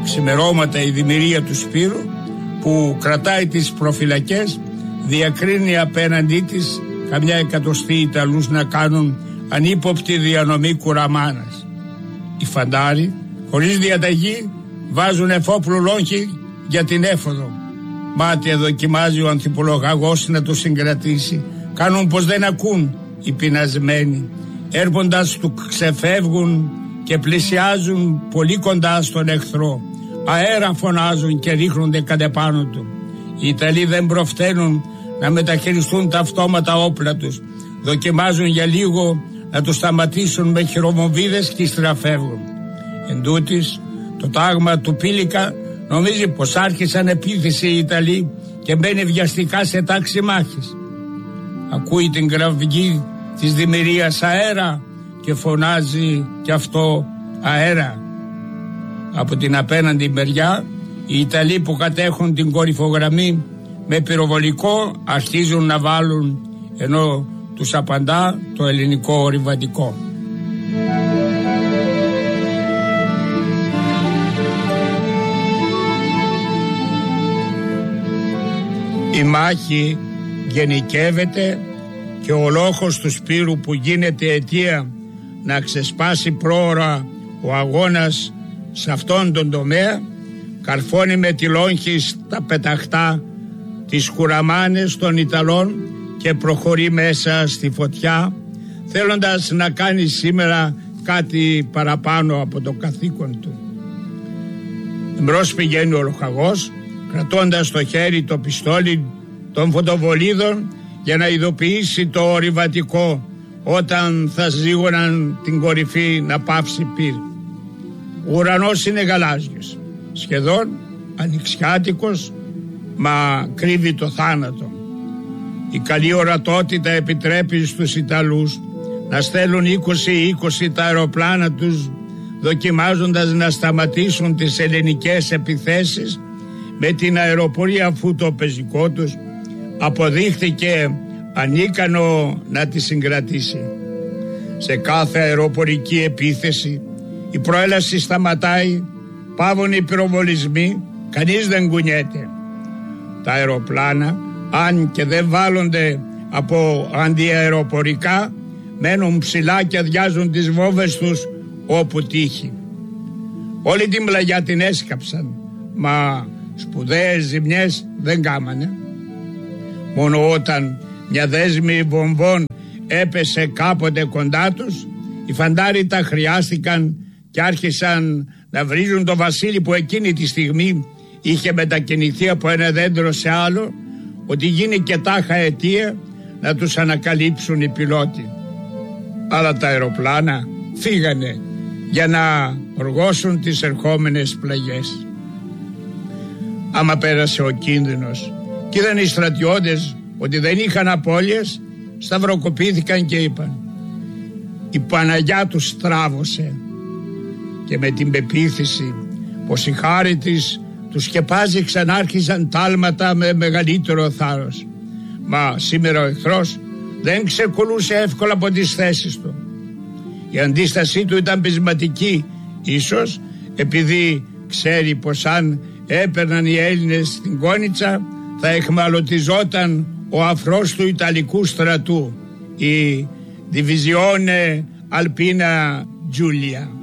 Ξημερώματα η δημιουργία του Σπύρου, που κρατάει τις προφυλακές, διακρίνει απέναντί της καμιά εκατοστή Ιταλούς να κάνουν ανύποπτη διανομή κουραμάνας. Οι φαντάροι, χωρίς διαταγή, βάζουν εφόπλου λόγχη για την έφοδο. Μάτια δοκιμάζει ο ανθιπολογαγός να το συγκρατήσει. Κάνουν πως δεν ακούν οι πεινασμένοι. Έρχοντας του ξεφεύγουν και πλησιάζουν πολύ κοντά στον εχθρό. Αέρα φωνάζουν και ρίχνονται κατ' του. Οι Ιταλοί δεν προφθαίνουν να μεταχειριστούν τα αυτόματα όπλα τους. Δοκιμάζουν για λίγο να τους σταματήσουν με χειρομοβίδες και στραφεύουν. Εν τούτης, το τάγμα του Πήλικα νομίζει πως άρχισαν επίθεση οι Ιταλοί και μπαίνει βιαστικά σε τάξη μάχης. Ακούει την κραυγή της δημιουργίας αέρα και φωνάζει κι αυτό αέρα. Από την απέναντι μεριά οι Ιταλοί που κατέχουν την κορυφογραμμή με πυροβολικό αρχίζουν να βάλουν, ενώ τους απαντά το ελληνικό ορειβατικό. Η μάχη γενικεύεται και ο λόγος του Σπύρου, που γίνεται αιτία να ξεσπάσει πρόωρα ο αγώνας σε αυτόν τον τομέα, καρφώνει με τη λόγχη στα πεταχτά τις κουραμάνες των Ιταλών και προχωρεί μέσα στη φωτιά, θέλοντας να κάνει σήμερα κάτι παραπάνω από το καθήκον του. Εμπρός πηγαίνει ο λοχαγός, κρατώντας στο χέρι το πιστόλι των φωτοβολίδων για να ειδοποιήσει το ορειβατικό όταν θα ζήγωναν την κορυφή να πάυσει πυρ. Ο ουρανός είναι γαλάζιος, σχεδόν ανοιξιάτικος, μα κρύβει το θάνατο. Η καλή ορατότητα επιτρέπει στους Ιταλούς να στέλνουν 20 τα αεροπλάνα τους, δοκιμάζοντας να σταματήσουν τις ελληνικές επιθέσεις με την αεροπορία, αφού το πεζικό τους αποδείχθηκε ανίκανο να τη συγκρατήσει. Σε κάθε αεροπορική επίθεση η προέλαση σταματάει, πάβουν οι πυροβολισμοί, κανείς δεν κουνιέται. Τα αεροπλάνα, αν και δεν βάλλονται από αντιαεροπορικά, μένουν ψηλά και αδειάζουν τις βόμβες τους όπου τύχει. Όλη την πλαγιά την έσκαψαν, μα σπουδαίες ζημιές δεν κάμανε. Μόνο όταν μια δέσμη βομβών έπεσε κάποτε κοντά τους, οι φαντάροι τα χρειάστηκαν και άρχισαν να βρίζουν το Βασίλη, που εκείνη τη στιγμή είχε μετακινηθεί από ένα δέντρο σε άλλο, ότι γίνει και τάχα αιτία να τους ανακαλύψουν οι πιλότοι. Αλλά τα αεροπλάνα φύγανε για να οργώσουν τις ερχόμενες πλαγιές. Άμα πέρασε ο κίνδυνος και είδαν οι στρατιώτες ότι δεν είχαν απώλειες, σταυροκοπήθηκαν και είπαν: η Παναγιά τους στράβωσε. Και με την πεποίθηση πως η χάρη της τους σκεπάζει, ξανάρχισαν τάλματα με μεγαλύτερο θάρρος. Μα σήμερα ο εχθρός δεν ξεκολλούσε εύκολα από τις θέσεις του. Η αντίστασή του ήταν πεισματική, ίσως επειδή ξέρει πως αν έπαιρναν οι Έλληνες στην Κόνιτσα θα εχμαλωτιζόταν ο αφρός του Ιταλικού στρατού, η Division Alpina Giulia.